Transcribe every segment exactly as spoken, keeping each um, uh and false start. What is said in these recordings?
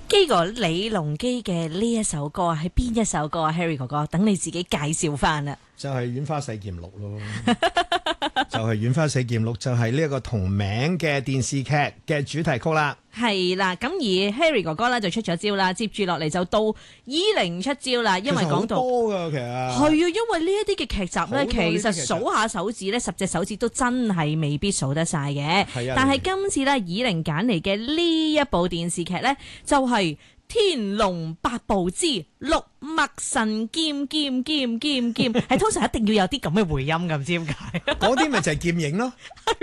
基哥李龍基嘅呢一首歌係邊一首歌啊 ？Harry 哥哥，等你自己介紹翻啦。 就係《軟花洗劍錄》咯，就係《軟花洗劍錄》，就係呢一個同名嘅電視劇嘅主題曲啦。 係啦，咁而 Harry 哥哥咧就出咗招啦，接住落嚟就到依零出招啦，因為講到多噶，其實係啊，因為呢一啲嘅劇集咧，其實數下手指咧，十隻手指都真係未必數得晒嘅。係啊，但係今次咧，以零揀嚟嘅呢一部電視劇咧，就係、是。天龍八部之六脈神劍劍劍劍劍，係通常一定要有啲咁嘅回音㗎，唔知點解？ 嗰啲咪就係劍影咯。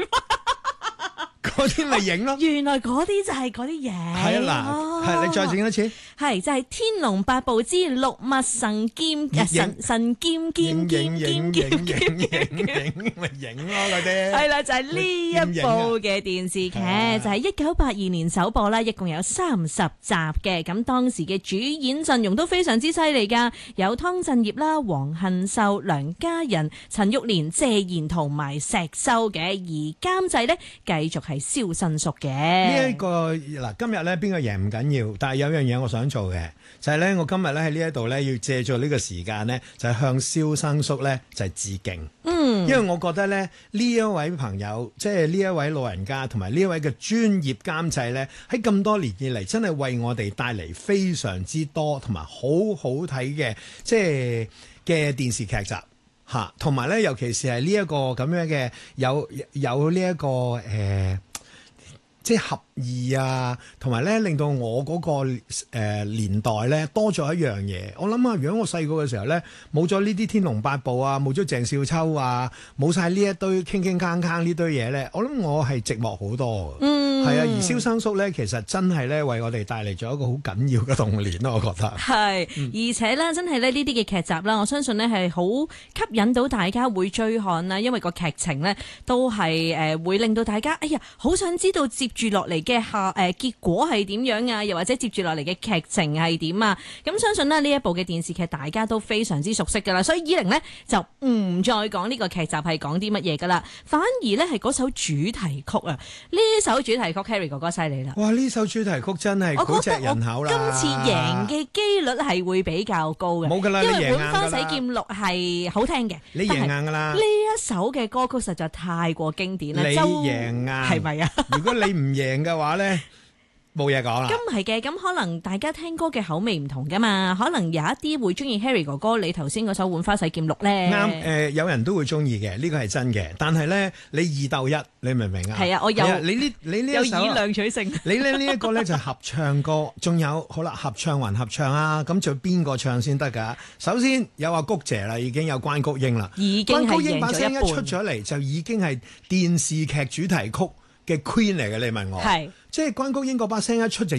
嗰啲咪影咯， 原來嗰啲就係嗰啲嘢。 係啊，嗱，係你再整多次。 係就係、是《天龍八部之六脈神劍》神神劍劍劍劍劍劍影咪影咯嗰啲。 係啦，就係、是、呢一部嘅電視劇，就係一九八二年首播啦，一共有三十集嘅。咁當時嘅主演陣容都非常之犀利噶，有湯鎮業啦、黃杏秀、梁家仁、陳玉蓮、謝賢同埋石修嘅，而監製呢，繼續係蕭新叔嘅。 呢一個嗱，今日咧邊個贏唔緊要，但係有樣嘢我想做嘅，就係咧我今日咧喺呢一度咧要借助呢個時間咧，就係向蕭生叔咧就係致敬。嗯，因為我覺得咧呢一位朋友，即係呢一位老人家同埋呢一位嘅專業監製咧，喺咁多年以嚟真係為我哋帶嚟非常之多同埋好好睇嘅即係嘅電視劇集嚇，同埋咧尤其是係呢一個咁樣嘅有有呢、這、一個誒。呃即係合意啊，同埋咧令到我嗰、那個誒、呃、年代咧多咗一樣嘢。我諗下，如果我細個嘅時候咧冇咗呢啲天龍八部啊，冇咗鄭少秋啊，冇晒呢一堆傾傾鏗鏗呢堆嘢咧，我諗我係寂寞好多。嗯，係啊。而蕭生叔咧，其實真係咧為我哋帶嚟咗一個好緊要嘅童年咯，我覺得係、嗯。而且咧，真係咧呢啲嘅劇集啦，我相信咧係好吸引到大家會追看啦，因為個劇情咧都係誒、呃、會令到大家哎呀好想知道接住落嚟嘅下誒、呃、結果係點樣啊？又或者接住落嚟嘅劇情係點啊？咁相信咧呢一部嘅電視劇大家都非常之熟悉噶啦，所以依零呢就唔再講呢個劇集係講啲乜嘢噶啦，反而呢係嗰首主題曲啊！呢首主題曲 Harry 哥哥犀利啦！ 哇！呢首主題曲真係膾炙人口啦！ 今次贏嘅機率係會比較高嘅， 冇噶啦， 因為《浣花洗劍錄》係好聽嘅， 你贏硬噶啦！ 呢一首嘅歌曲實在太過經典啦， 你贏硬係咪啊？ 如果你唔贏嘅話咧，冇嘢講啦。 咁唔係嘅，咁可能大家聽歌嘅口味唔同噶嘛，可能有一啲會中意 Harry 哥哥你頭先嗰首《浣花洗劍錄》咧。啱，誒、 呃，有人都會中意嘅，呢個係真嘅。但係咧，你二鬥一，你明唔明啊？ 係啊，我有。 你呢？你呢一首有以量取勝。 你咧呢一個咧就係合唱歌，仲有好啦，合唱還合唱啊！咁仲有邊個唱先得㗎？首先有阿谷姐啦，已經有關菊英啦， 已經係贏咗一半。關菊英把聲一出咗嚟，就已經係電視劇主題曲嘅 Queen 嚟嘅。你問我，係即係關菊英嗰把聲一出就。